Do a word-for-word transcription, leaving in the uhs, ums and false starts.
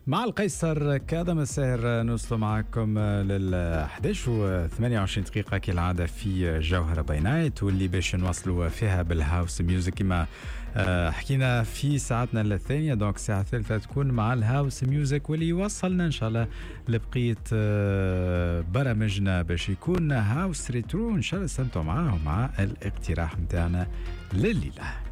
مع القيصر كاظم الساهر نوصل معكم لل احد عشر و ثمانية وعشرين دقيقة كالعادة في جوهرة باي نايت، واللي باش نوصلوا فيها بالهاوس ميوزك كما حكينا في ساعتنا الثانية. دونك الساعة الثالثة تكون مع الهاوس ميوزك، واللي يوصلنا إن شاء الله لبقية برامجنا باش يكون هاوس ريترو. إن شاء الله استمتعوا معاه مع الاقتراح متاعنا لليلة.